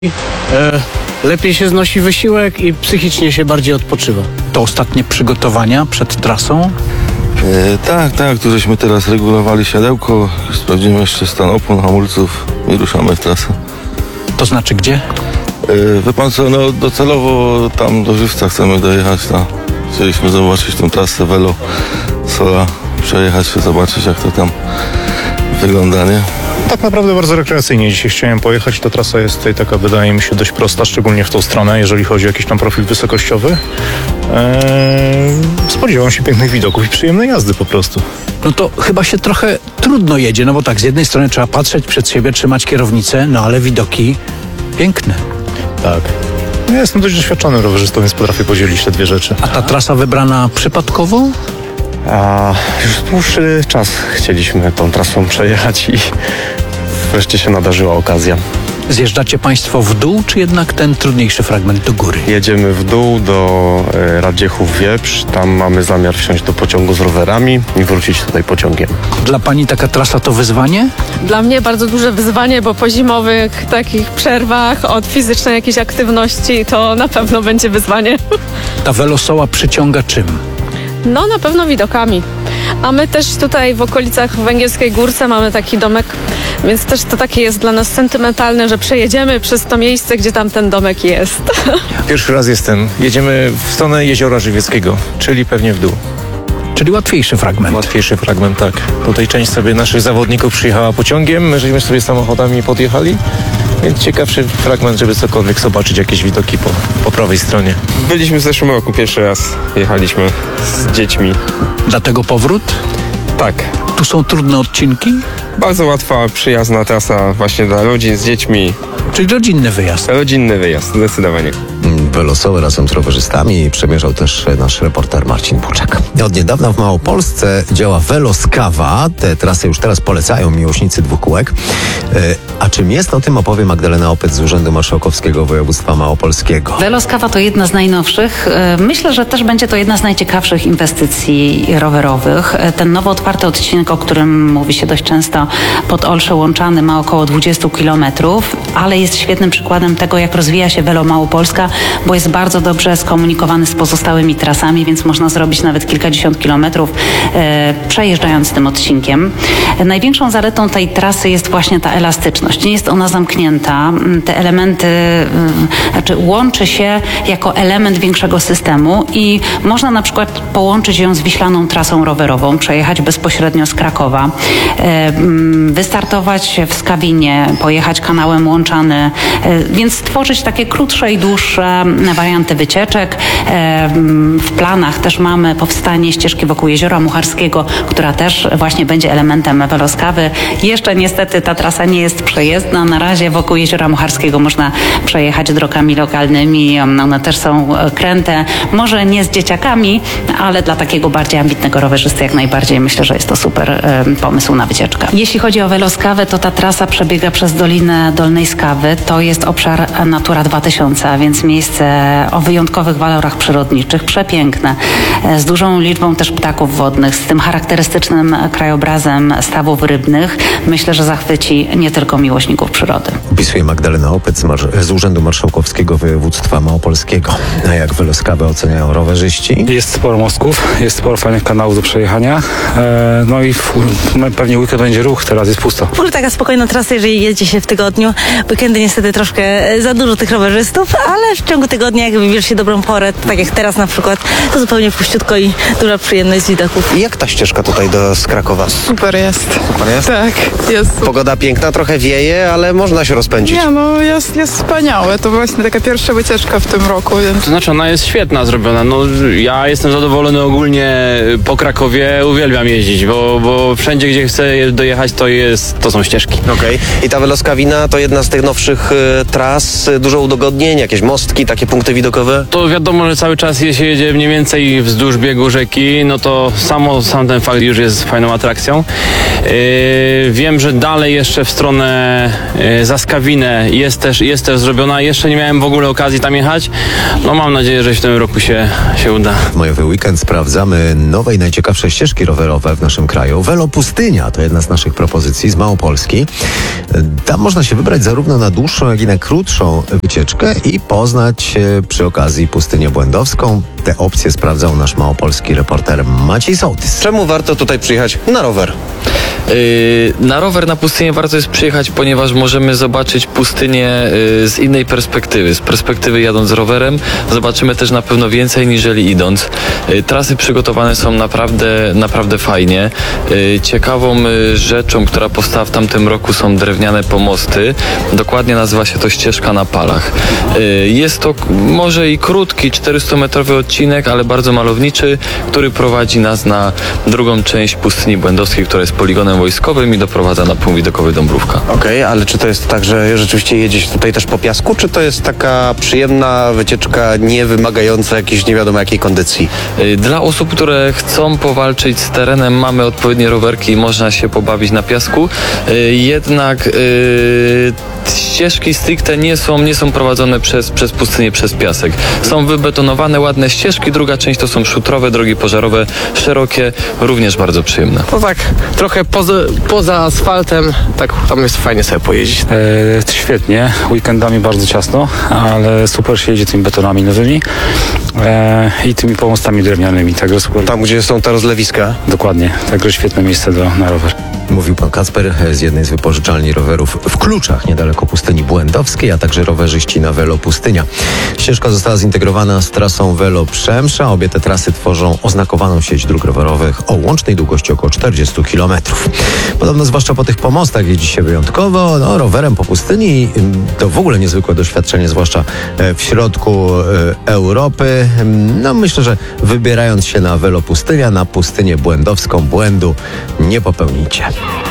Lepiej się znosi wysiłek i psychicznie się bardziej odpoczywa. To ostatnie przygotowania przed trasą? Tak, tu żeśmy teraz regulowali siadełko, sprawdzimy jeszcze stan opon, hamulców i ruszamy w trasę. To znaczy gdzie? Wie pan co, no docelowo tam do Żywca chcemy dojechać, chcieliśmy zobaczyć tę trasę Velo Sola, przejechać się, zobaczyć jak to tam wygląda, nie? Tak naprawdę bardzo rekreacyjnie dzisiaj chciałem pojechać. Ta trasa jest tutaj taka, wydaje mi się, dość prosta, szczególnie w tą stronę, jeżeli chodzi o jakiś tam profil wysokościowy. Spodziewam się pięknych widoków i przyjemnej jazdy po prostu. No to chyba się trochę trudno jedzie, no bo tak, z jednej strony trzeba patrzeć przed siebie, trzymać kierownicę, no ale widoki piękne. Tak. Ja jestem dość doświadczonym rowerzystą, więc potrafię podzielić te dwie rzeczy. A ta trasa wybrana przypadkowo? A już dłuższy czas chcieliśmy tą trasą przejechać i wreszcie się nadarzyła okazja. Zjeżdżacie Państwo w dół, czy jednak ten trudniejszy fragment do góry? Jedziemy w dół do Radziechów-Wieprz. Tam mamy zamiar wsiąść do pociągu z rowerami i wrócić tutaj pociągiem. Dla Pani taka trasa to wyzwanie? Dla mnie bardzo duże wyzwanie, bo po zimowych takich przerwach od fizycznej jakiejś aktywności to na pewno będzie wyzwanie. Ta Velo Sola przyciąga czym? No na pewno widokami. A my też tutaj w okolicach Węgierskiej Górce mamy taki domek, więc też to takie jest dla nas sentymentalne, że przejedziemy przez to miejsce, gdzie tam ten domek jest. Pierwszy raz jestem. Jedziemy w stronę Jeziora Żywieckiego, czyli pewnie w dół. Czyli łatwiejszy fragment. Łatwiejszy fragment, tak. Tutaj część sobie naszych zawodników przyjechała pociągiem, my żeśmy sobie samochodami podjechali, więc ciekawszy fragment, żeby cokolwiek zobaczyć, jakieś widoki po prawej stronie. Byliśmy w zeszłym roku, pierwszy raz jechaliśmy z dziećmi. Dlatego powrót? Tak, Tu są trudne odcinki? bardzo łatwa, przyjazna trasa właśnie dla rodzin z dziećmi. Czyli rodzinny wyjazd. Rodzinny wyjazd, zdecydowanie. Velo Solę razem z rowerzystami przemierzał też nasz reporter Marcin Buczek. Od niedawna w Małopolsce działa Veloskawa. Te trasy już teraz polecają miłośnicy dwukółek. A czym jest, o tym opowie Magdalena Opec z Urzędu Marszałkowskiego Województwa Małopolskiego. Veloskawa to jedna z najnowszych. Myślę, że też będzie to jedna z najciekawszych inwestycji rowerowych. Ten nowo otwarty odcinek, o którym mówi się dość często, pod Olsze Łączany, ma około 20 kilometrów, ale jest świetnym przykładem tego, jak rozwija się Velo Małopolska, bo jest bardzo dobrze skomunikowany z pozostałymi trasami, więc można zrobić nawet kilkadziesiąt kilometrów przejeżdżając tym odcinkiem. Największą zaletą tej trasy jest właśnie ta elastyczność. Nie jest ona zamknięta. Te elementy, łączy się jako element większego systemu i można na przykład połączyć ją z Wiślaną trasą rowerową, przejechać bezpośrednio z Krakowa, wystartować w Skawinie, pojechać kanałem Łączany, więc stworzyć takie krótsze i dłuższe warianty wycieczek. W planach też mamy powstanie ścieżki wokół Jeziora Mucharskiego, która też właśnie będzie elementem Veloskawy. Jeszcze niestety ta trasa nie jest przejezdna. Na razie wokół Jeziora Mucharskiego można przejechać drogami lokalnymi. One też są kręte. Może nie z dzieciakami, ale dla takiego bardziej ambitnego rowerzysty jak najbardziej myślę, że jest to super pomysł na wycieczkę. Jeśli chodzi o Veloskawę, to ta trasa przebiega przez Dolinę Dolnej Skawy. To jest obszar Natura 2000, a więc miejsce o wyjątkowych walorach przyrodniczych, przepiękne, z dużą liczbą też ptaków wodnych, z tym charakterystycznym krajobrazem stawów rybnych. Myślę, że zachwyci nie tylko miłośników przyrody. Opisuje Magdalena Opec z Urzędu Marszałkowskiego Województwa Małopolskiego. A jak Veloskawę oceniają rowerzyści? Jest sporo mostków, jest sporo fajnych kanałów do przejechania. No i pewnie weekend będzie ruch, teraz jest pusto. W ogóle taka spokojna trasa, jeżeli jedzie się w tygodniu. Weekendy niestety troszkę za dużo tych rowerzystów, ale w ciągu tygodnia, jak wybierze się dobrą porę, tak jak teraz na przykład, to zupełnie puściutko i duża przyjemność z widoków. Jak ta ścieżka tutaj z Krakowa? Super jest. Super jest? Tak, jest. Pogoda piękna, trochę wieje, ale można się rozpędzić. Nie, no jest wspaniałe. To właśnie taka pierwsza wycieczka w tym roku, więc... To znaczy ona jest świetna zrobiona. No, ja jestem zadowolony ogólnie po Krakowie, uwielbiam jeździć, bo wszędzie, gdzie chcę dojechać, to są ścieżki. Okej. I ta Veloskawina to jedna z tych nowszych tras, dużo udogodnień, jakieś mostki, takie takie punkty widokowe? To wiadomo, że cały czas się jedzie mniej więcej wzdłuż biegu rzeki, no to sam ten fakt już jest fajną atrakcją. Wiem, że dalej jeszcze w stronę Zaskawinę jest też zrobiona. Jeszcze nie miałem w ogóle okazji tam jechać. No mam nadzieję, że w tym roku się uda. W majowy weekend sprawdzamy nowe i najciekawsze ścieżki rowerowe w naszym kraju. Velopustynia to jedna z naszych propozycji z Małopolski. Tam można się wybrać zarówno na dłuższą, jak i na krótszą wycieczkę i poznać przy okazji pustynię błędowską. Te opcje sprawdzał nasz małopolski reporter Maciej Sołtys. Czemu warto tutaj przyjechać na rower? Na rower na pustynię warto jest przyjechać, ponieważ możemy zobaczyć pustynię z innej perspektywy. Z perspektywy jadąc rowerem zobaczymy też na pewno więcej niżeli idąc. Trasy przygotowane są naprawdę fajnie. Ciekawą rzeczą, która powstała w tamtym roku, są drewniane pomosty. Dokładnie nazywa się to ścieżka na palach. Jest to może i krótki 400-metrowy odcinek, ale bardzo malowniczy, który prowadzi nas na drugą część pustyni błędowskiej, która jest poligonem wojskowym i doprowadza na punkt widokowy Dąbrówka. Okej, ale czy to jest tak, że rzeczywiście jedzie się tutaj też po piasku, czy to jest taka przyjemna wycieczka, nie wymagająca jakiejś nie wiadomo jakiej kondycji? Dla osób, które chcą powalczyć z terenem, mamy odpowiednie rowerki i można się pobawić na piasku. Jednak ścieżki stricte nie są prowadzone przez pustynię, przez piasek. Są wybetonowane ładne ścieżki, druga część to są szutrowe, drogi pożarowe, szerokie, również bardzo przyjemne. No tak, trochę poza asfaltem, tak tam jest fajnie sobie pojeździć. Świetnie, weekendami bardzo ciasno, ale super się jedzie tymi betonami nowymi i tymi pomostami drewnianymi, także super. Tam, gdzie są te rozlewiska? Dokładnie, także świetne miejsce na rower. Mówił pan Kacper z jednej z wypożyczalni rowerów w Kluczach, niedaleko pustyni błędowskiej, a także rowerzyści na Velopustynia. Ścieżka została zintegrowana z trasą Velo Przemsza. Obie te trasy tworzą oznakowaną sieć dróg rowerowych o łącznej długości około 40 km. Podobno zwłaszcza po tych pomostach jeździ się wyjątkowo. No, rowerem po pustyni to w ogóle niezwykłe doświadczenie, zwłaszcza w środku Europy. No myślę, że wybierając się na Velopustynia, na pustynię błędowską, błędu nie popełnicie.